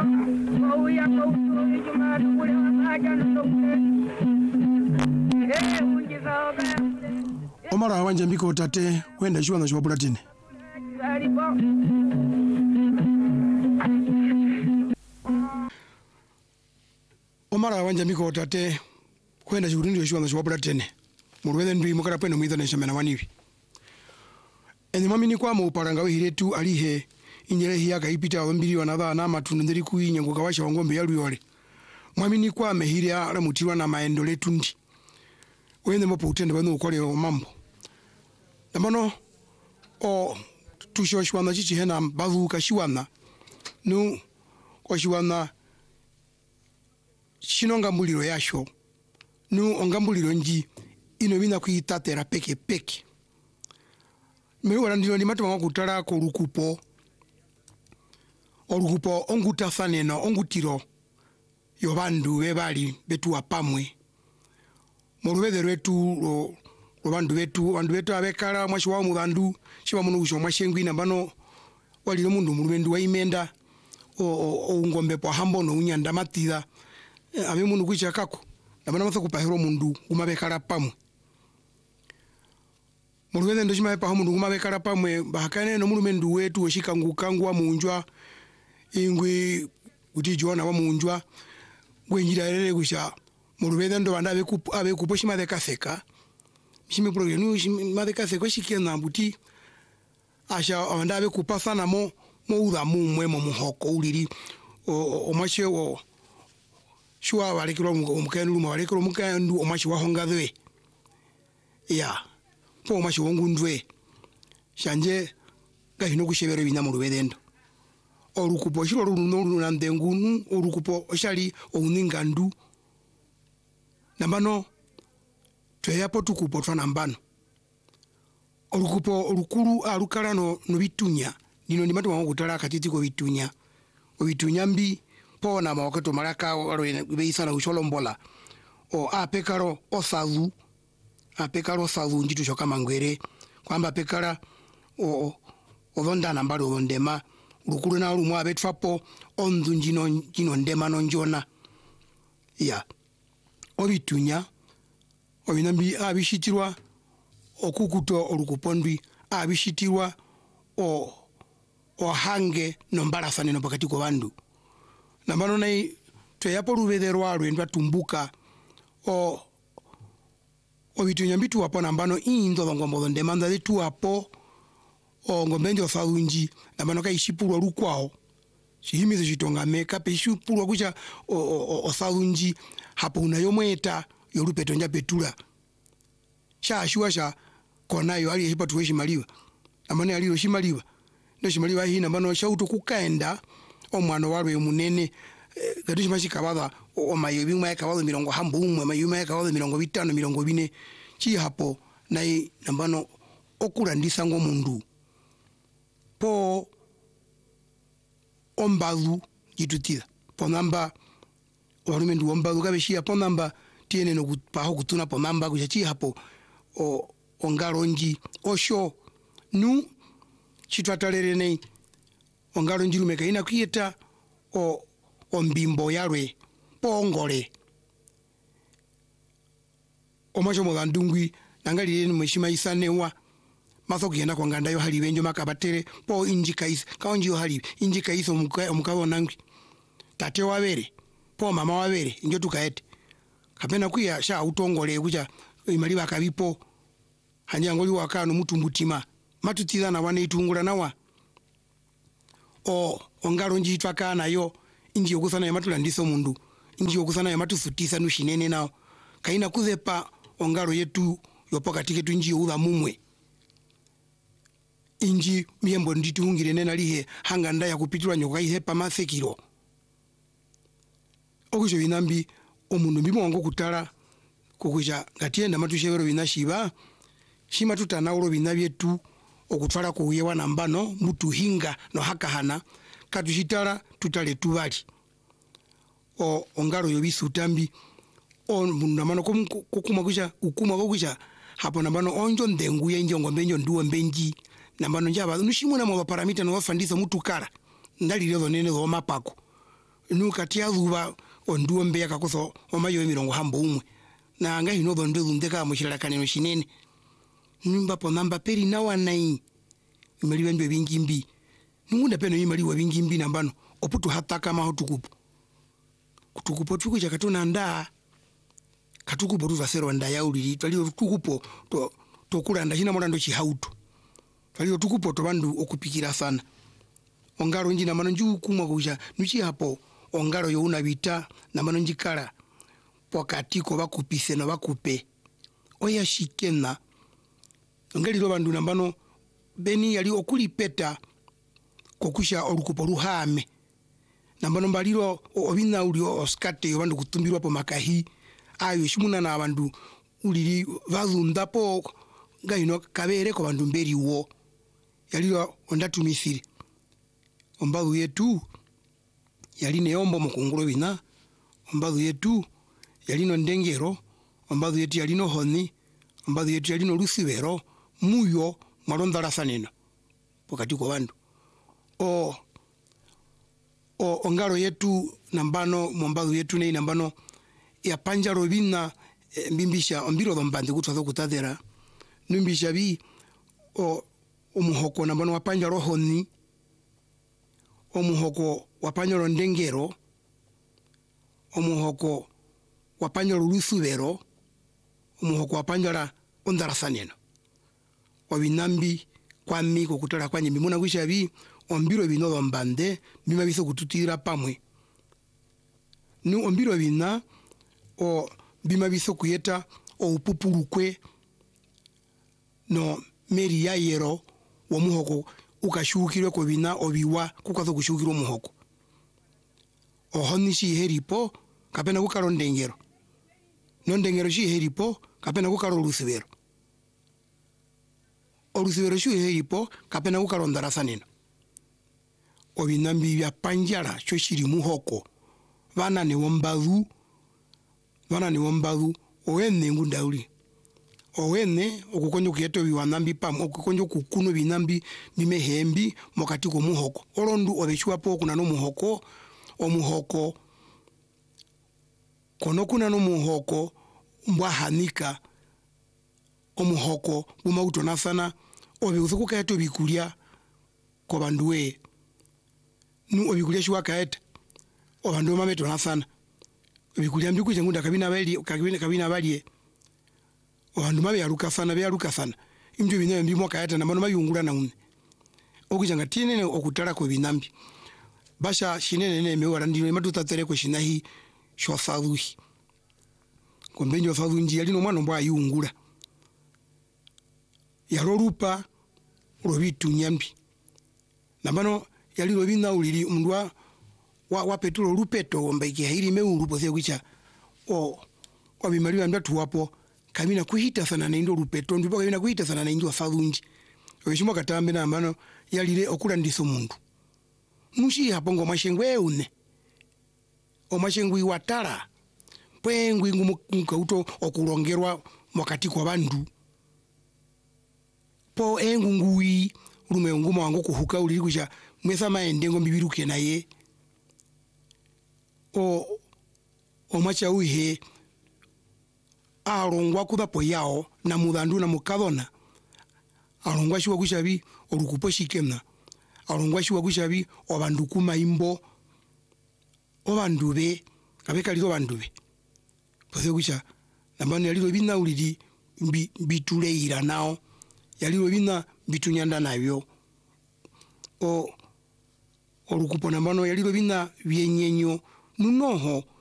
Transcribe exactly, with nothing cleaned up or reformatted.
Omara wanje mbiko tate wenda shwa na shwa bulatini. Omara wanje mbiko tate wenda shwa shwa na shwa bulatini. Muruwele ndui mukara pwene mwitha na shamena waniwi. Eni mamini kwa mu paranga hiretu alihe injere hiyaga ipita wambiri wanadha na matunu ndiri kuinye ngukawasha wangombe yalu yole. Mwamini kwa mehiria ala mutiwa na maendole tundi. Wende mopo utende wenu ukole o mambo. Namano o tushoshwana chichi hena bazu kashiwana nu kashiwana shinonga mbuliro yasho nu ongambuliro nji ino mina kuitatera peke peke. Mewa ndilo ni matu wangu kutara ko rukupo orukupo onguta faneno ongutiro yobandu webali betu wapamwe moruwede retu ro bandu betu bandu betu abekala mwashi wa mubandu shiba munu usho mwashengwi nambano wali mundu murumendu wa imenda o o ngombe po hambo no unyanda matira abe mundu kwicha kako nambano masa kupahiro mundu umabekala pamwe muruwede ndo shima pa mundu umabekala pamwe bahakane no murumendu wetu oshikangu kangwa munjwa ingwi utijona wa munjwa gwenjira rere kusha muruwede ndo banda abe kupo abe kupo shima de kaseka shime progrenu shima de kaseka shikena buti asha banda abe kupa sana mo mo ura mu mwe mo muhoko uliri o omashe wo shwa balikiro mukenu mu balikiro mukenu omashe wa hongadwe ya po omashe wongundwe shanje gahino kushebere binya muruwede ndo orukupo shiro runo runandengunu orukupo oshali ouningandu nambano tweyapo tukupo twa nambano orukupo orukuru arukala no no bitunya nino ndimatu wangu kutala katiti ko bitunya obitunya mbi pona mawaketo maraka aro beisana usholombola o apekaro osazu apekaro osazu njitu shoka mangwere kwamba pekara o odonda nambaro ondema urukuru na urumwa abetfapo ondu njino njino ndema no njona ya obitunya obinambi abishitirwa okukuto orukupondwi abishitirwa o ohange no mbarasane no pakati ko bandu nambano nei tweyapo rubederwa rwendwa tumbuka o obitunya mbitu wapo nambano indo ngombo ndemanda letu wapo o ngombenjo saunji nambano kaishipurwa rukwao shihimize shitonga meka peshipurwa kucha o, o, o saunji hapo unayomweta yorupeto nja petula sha shuwa sha kona yo ali hipa tuweshi maliwa amane ali roshimaliwa ndo shimaliwa hina nambano sha utukukaenda omwana warwe munene e, gadu shimashikabada o mayebi mwa yakabada mirongo hambu umwe mayuma yakabada mirongo bitano mirongo bine chi hapo nai nambano okurandisa ngo mundu po ombazu jitutira po namba warumendu ombazu kabeshia po namba tiene no paho kutuna po namba kuchachi hapo o ongaronji osho nu chitwatalere nei ongaronji rumeka ina kuyeta o ombimbo yarwe pongole omacho mogandungwi nangali ni mwishima isanewa maso kugenda kwa nganda yo hali benjo makabatere po injika isi kaonji yo hali injika isi omukabo nangwi tate wabere po mama wabere injo tukaete kapena kuya sha utongole kuja imali bakabipo hanya ngoli wakano mutumbutima matutiza na wane itungula nawa o ongaro njitwa kana yo inji yokusana ya matula ndiso mundu inji yokusana ya matufutisa nushinene nao kaina kuzepa ongaro yetu yopoka tiketu inji youdha mumwe inji miembo nditungire nena lihe hanga ndaya kupitirwa nyoka ihepa masekiro okusho binambi omundu mbimo wango kutala kukuja ngatienda matushebero binashiba shima tutana ulo binabyetu okutwala kuyewa nambano mutu hinga no hakahana katushitara tutale tubali o ongaro yobisu tambi on munamano kokuma kuja ukuma kokuja hapo nambano onjo ndengu yenje ngombenjo nduwe mbenji nambano njaba nushimuna mwa paramita no wafandisa mutu kala ndali lezo nene zo mapako nukatia dhuva onduo mbeya kakoso omayo mirongo hambo umwe na anga hino ndo ndeka mushirala kaneno shinene nimba po namba peri na wanai imali wembe bingimbi nungunda peno imali wa bingimbi nambano oputu hata kama hotukupo kutukupo tuku chakatona nda katukupo tuvasero nda yauli twaliyo tukupo to tokula nda china molando chihauto twaliyo tukupo to bandu okupikira sana ongaro njina mano nju kumwa kuja nuchi hapo ongaro yo una bita na mano njikala pokati ko bakupise no bakupe oya shikena ngali lo bandu nambano beni yali okulipeta kokusha olukupo ruhame nambano mbaliro obina uli oskate yo bandu kutumbirwa po makahi ayo shimuna na bandu ulili vazundapo ngaino kabere ko bandu mberi wo yali ondatu misiri ombalu yetu yali neombo mukungulo bina ombalu yetu yali no ndengero ombalu yetu yali no honi ombalu yetu yali no lusibero muyo malondala sanena pokati ko bandu o o ongaro yetu nambano mombalu yetu nei nambano ya panja robina e, mbimbisha ombiro dombande kutwa kutadera numbisha bi o omuhoko nambano wapanja rohoni omuhoko wapanja ro ndengero omuhoko wapanja ro lusubero omuhoko wapanja la ondara sanena wabinambi kwami kokutala kwanye mimuna kwisha bi ombiro bino dombande bima biso kututira pamwe nu ombiro bina o bima biso kuyeta o upupurukwe no meri ya yero wo muhoko ukashukirwe ko bina obiwa kukazo kushukirwa omuhoko ohonishi heripo kapena kukaro ndengero no ndengero shi heripo kapena kukaro lusibero olusibero shi heripo kapena kukaro ndarasanena obinambi bya panjara cyo shiri muhoko bana ne wombazu bana ne wombazu owene ngundauli owene okukonjo kuyeto biwanambi pam okukonjo kukuno binambi bimehembi mokati ko muhoko olondu obechwa po kuna no muhoko omuhoko kono kuna no muhoko mbwa hanika omuhoko bumauto sana obe uzukuka yeto bikulia ko banduwe nu obikulia shwa kaeta obandu mameto nasana obikulia mbiku ngunda kabina bali kabina kabina bali obandu mabe yaruka sana be yaruka sana imjo binayo mbimo kaeta na mano mayungula na une okujanga tinene okutala ko binambi basha shinene ne mewara ndino matuta tere ko shinahi shwa saduhi kombenyo sadunji yali no mwana mbwa yungula yarorupa robitu nyambi nambano yali robina ulili mndwa wa wa petulo rupeto ombaike hili meuru se kwicha o obimaliwa ndatu wapo kamina kuhita sana na indo rupeto ndipo kamina kuhita sana na indo sadunji okishimo katambe na mano yalile okula ndiso mundu mushi hapongo mashengwe une o mashengwe watara pwengwi ngumukauto okulongerwa wakati kwa bandu po engungui rume nguma wangu kuhuka uli kuja mwesa maendengo mbibiruke naye o o macha uhe arongwa kudapo yao na mudandu na mukadona arongwa shiwa kushabi orukupo shikemna arongwa shiwa kushabi obandu kumaimbo obandube kabeka lizo bandube pose kusha nambano yalilo bina ulidi mbi bituleira nao yalilo bina bitunyanda nabyo o orukupo nambano yalilo bina byenyenyo nunoho